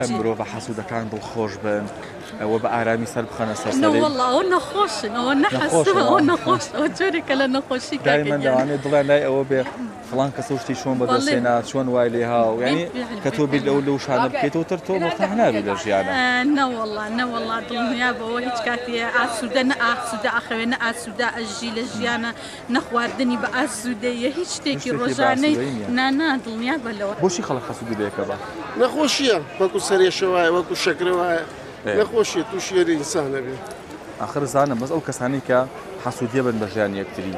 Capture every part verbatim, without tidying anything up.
مرۆڤ حەسوودەکان دڵخۆش بن ئەوە بە ئارامی سەر بخەنە سەر والله ئەوە نەخۆشن ئەوە نەحەسن ئەوە نەخۆش ئەوە جۆرێکە لە نەخۆشی دایمەن لەوانەیە دڵیان لای ئەوە بێ فڵان کەسە شتی چۆن بەدەستێنا چۆن وای لێ هاو یعنی کە تۆ بیر لەو لەو شانە بکەیتەوە تر تۆ مرتاح نابی لە ژیانە نەوەڵڵا نەوەڵڵا دڵنیا بەوە هیچ کاتێ ئاسوودە نە ئاسوودە ئاخەوێ نە ئاسوودە ئەژی لە ژیانە نەخواردنی بە ئاسوودەیە هیچ شتێکی ڕۆژانەی نانا دڵنیا بە لەوە بۆچی خەڵک حەسوودی بەیەکە بە نەخۆشیە وەکو سەرێشە وایە وەکو شەکرە وایە نەخۆشیە تووشی یەری ئینسانە بێ ئاخر زانم بەس ئەو کەسانی کە حەسوودیە بن بە ژیان یەکتری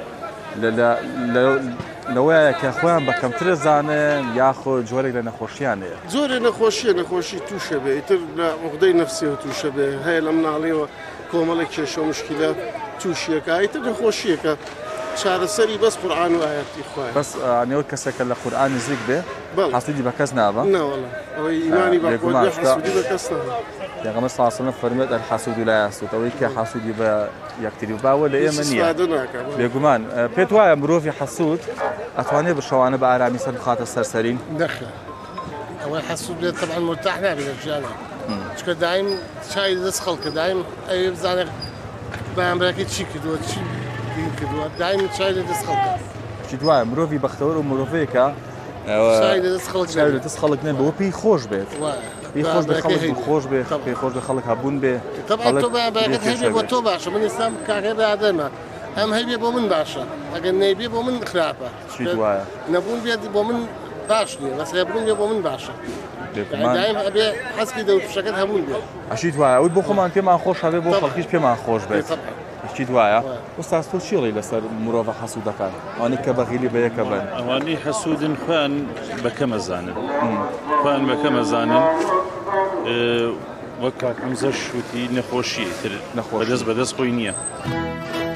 لەوەیە کە خۆیان بە کەمترە زانن یاخۆ جۆرێک لە نەخۆشییانەیە زۆرێ نەخۆشیە نەخۆشی تووشە بێ ئیتر لە عقدەی نەفسیەوە تووشە بێ هەیە لە مناڵیەوە کۆمەڵێک کێشە و مشکلە تووشیەکە ئیتر نەخۆشیەکە چارەسەری بەس قورئان و ئایەتی خوایە بەس ئەوە کەسێکە لە قورئان نزیک بێ حەسوودی بە کەس نابە نەوەڵڵا ئەوەی ئیمانی بە خۆی بێ حەسوودی بە کەس نابە پێغەمبەر صلی الله علیه و سلم فەرمێت الحەسوود لا یەحسوود ئەوەی کە حەسوودی بە یەکتری باوە لە ئێمە نییە بێگومان پێت وایە مرۆڤی حەسوود ئەتوانێت بە شەوانە بە ئارامی سەر بخاتە سەرسەرین نەخێ ئەوەی حەسوود بێت طبعا مرتاح نابێت لە ژیانە چکە دایم چای دەست خەڵکە دایم ئەوێ بزانێت بەرامبەرەکەی چی کردووە چی کردووە دایم چای لە دەست خەڵکە چی دوایە مرۆڤی بەختەوەر و مرۆڤەیەکە چای لە دەست خەڵک چای لە دەست خەڵک نێ بەوە پێی خۆش بێت پێی خۆش بێ خەڵک خۆش بێ پێی خۆش بێ خەڵک هەبوون بێ طبعا تۆ بەرامبەرەکەت هەیبێ بۆ تۆ باشە من ئێستا کاکە بەئادەمە ئەم هەیبێ بۆ من باشە ئەگەر نەیبێ بۆ من خراپە چی دوایە نەبوون بێت بۆ من باش نییە بەس هەبوون بێ بۆ من باشە دایم ئەبێ حەسبی دەوروپشەکەت هەبوون بێ ئەشی دوایە ئەوی بۆ خۆمان پێمان خۆش هەبێ بۆ خەڵکیش پێمان خۆش بێت چی دوایە ئوستاز تۆ چیڵی لەسەر مرۆڤە حەسوودەکان ئەوانەی کە بەغیلی بەیەکە بن ئەوانەی حەسوودن خۆیان بەکەمە زانن خۆیان بەکەمە زانن وەک کاک حەمزە شوتی نەخۆشیە تر بەدەست بەدەست خۆی نییە